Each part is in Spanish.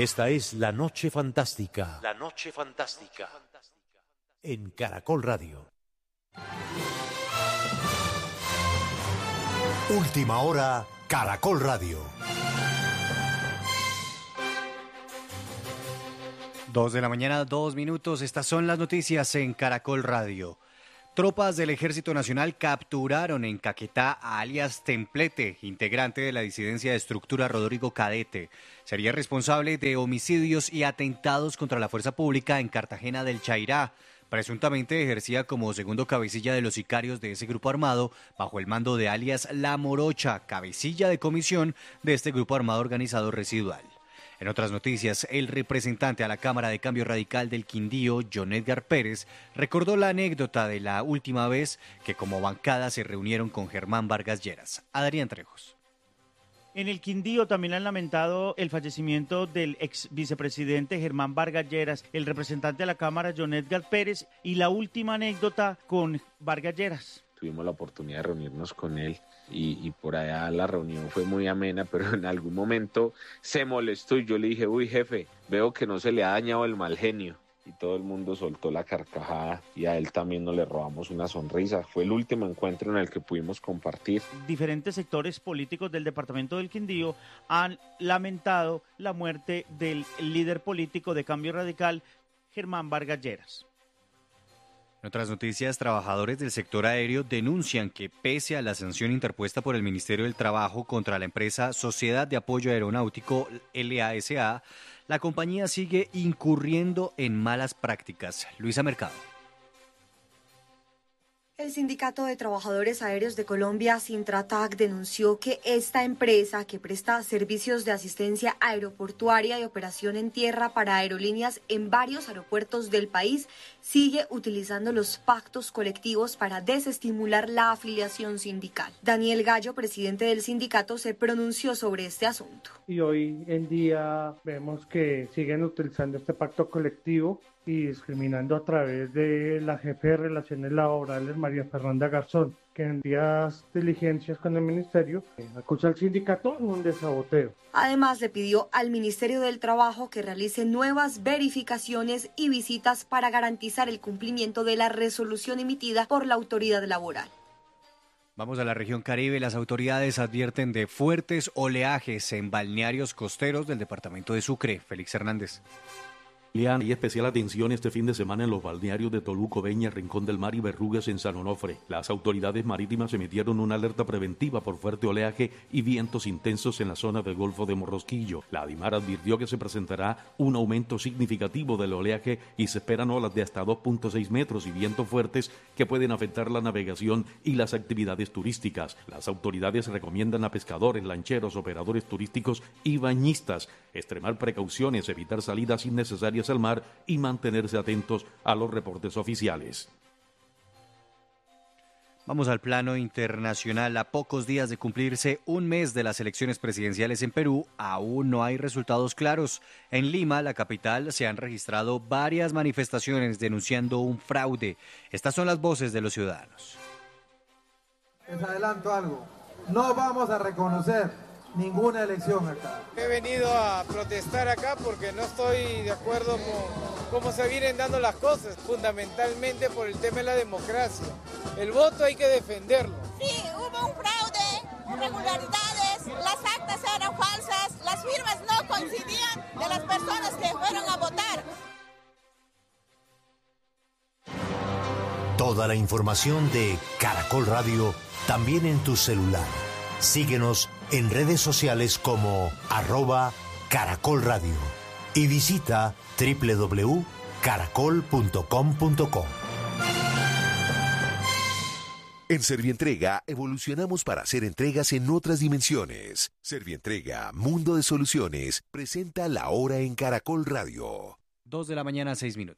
Esta es La Noche Fantástica. La Noche Fantástica. En Caracol Radio. Última hora, Caracol Radio. 2:02 a.m. Estas son las noticias en Caracol Radio. Tropas del Ejército Nacional capturaron en Caquetá a alias Templete, integrante de la disidencia de estructura Rodrigo Cadete. Sería responsable de homicidios y atentados contra la fuerza pública en Cartagena del Chairá. Presuntamente ejercía como segundo cabecilla de los sicarios de ese grupo armado bajo el mando de alias La Morocha, cabecilla de comisión de este grupo armado organizado residual. En otras noticias, el representante a la Cámara de Cambio Radical del Quindío, John Edgar Pérez, recordó la anécdota de la última vez que como bancada se reunieron con Germán Vargas Lleras. Adrián Trejos. En el Quindío también han lamentado el fallecimiento del ex vicepresidente Germán Vargas Lleras, el representante a la Cámara, John Edgar Pérez, y la última anécdota con Vargas Lleras. Tuvimos la oportunidad de reunirnos con él y por allá la reunión fue muy amena, pero en algún momento se molestó y yo le dije, uy jefe, veo que no se le ha dañado el mal genio. Y todo el mundo soltó la carcajada y a él también nos le robamos una sonrisa. Fue el último encuentro en el que pudimos compartir. Diferentes sectores políticos del departamento del Quindío han lamentado la muerte del líder político de Cambio Radical, Germán Vargas Lleras. En otras noticias, trabajadores del sector aéreo denuncian que pese a la sanción interpuesta por el Ministerio del Trabajo contra la empresa Sociedad de Apoyo Aeronáutico LASA, la compañía sigue incurriendo en malas prácticas. Luisa Mercado. El Sindicato de Trabajadores Aéreos de Colombia, Sintratac, denunció que esta empresa, que presta servicios de asistencia aeroportuaria y operación en tierra para aerolíneas en varios aeropuertos del país, sigue utilizando los pactos colectivos para desestimular la afiliación sindical. Daniel Gallo, presidente del sindicato, se pronunció sobre este asunto. Y hoy en día vemos que siguen utilizando este pacto colectivo y discriminando a través de la jefe de Relaciones Laborales, María Fernanda Garzón, que en días diligencias con el ministerio acusa al sindicato de un desaboteo. Además, le pidió al Ministerio del Trabajo que realice nuevas verificaciones y visitas para garantizar el cumplimiento de la resolución emitida por la autoridad laboral. Vamos a la región Caribe. Las autoridades advierten de fuertes oleajes en balnearios costeros del departamento de Sucre. Félix Hernández. Hay especial atención este fin de semana en los balnearios de Toluco, Beña, Rincón del Mar y Berrugues en San Onofre. Las autoridades marítimas emitieron una alerta preventiva por fuerte oleaje y vientos intensos en la zona del Golfo de Morrosquillo. La ADIMAR advirtió que se presentará un aumento significativo del oleaje y se esperan olas de hasta 2.6 metros y vientos fuertes que pueden afectar la navegación y las actividades turísticas. Las autoridades recomiendan a pescadores, lancheros, operadores turísticos y bañistas extremar precauciones, evitar salidas innecesarias al mar y mantenerse atentos a los reportes oficiales. Vamos al plano internacional. A pocos días de cumplirse un mes de las elecciones presidenciales en Perú, aún no hay resultados claros. En Lima, la capital, se han registrado varias manifestaciones denunciando un fraude. Estas son las voces de los ciudadanos. Les adelanto algo, no vamos a reconocer ninguna elección acá. He venido a protestar acá porque no estoy de acuerdo con cómo se vienen dando las cosas, fundamentalmente por el tema de la democracia. El voto hay que defenderlo. Sí, hubo un fraude, irregularidades, las actas eran falsas, las firmas no coincidían de las personas que fueron a votar. Toda la información de Caracol Radio también en tu celular. Síguenos en redes sociales como @Caracol Radio y visita www.caracol.com.co. En Servientrega evolucionamos para hacer entregas en otras dimensiones. Servientrega, Mundo de Soluciones, presenta La Hora en Caracol Radio. 2:06 a.m.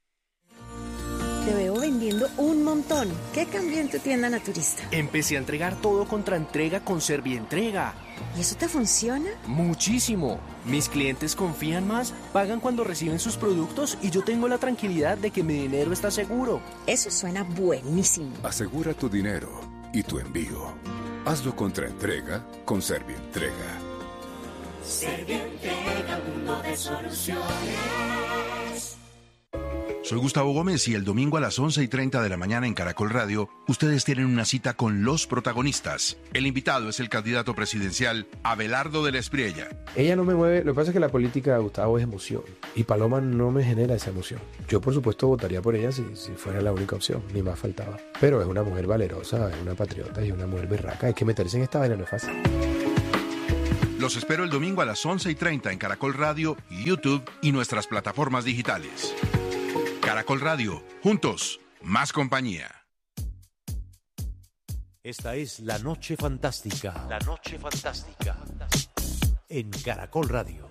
Te veo vendiendo un montón. ¿Qué cambió en tu tienda naturista? Empecé a entregar todo contra entrega con Servientrega. ¿Y eso te funciona? Muchísimo. Mis clientes confían más, pagan cuando reciben sus productos y yo tengo la tranquilidad de que mi dinero está seguro. Eso suena buenísimo. Asegura tu dinero y tu envío. Hazlo contra entrega con Servientrega. Servientrega, mundo de soluciones. Soy Gustavo Gómez y el domingo a las 11:30 de la mañana en Caracol Radio, ustedes tienen una cita con los protagonistas. El invitado es el candidato presidencial Abelardo de la Espriella. Ella no me mueve, lo que pasa es que la política de Gustavo es emoción y Paloma no me genera esa emoción. Yo por supuesto votaría por ella si fuera la única opción, ni más faltaba. Pero es una mujer valerosa, es una patriota y una mujer berraca. Hay que meterse en esta vaina, no es fácil. Los espero el domingo a las 11:30 en Caracol Radio, YouTube y nuestras plataformas digitales. Caracol Radio, juntos, más compañía. Esta es La Noche Fantástica. La Noche Fantástica. En Caracol Radio.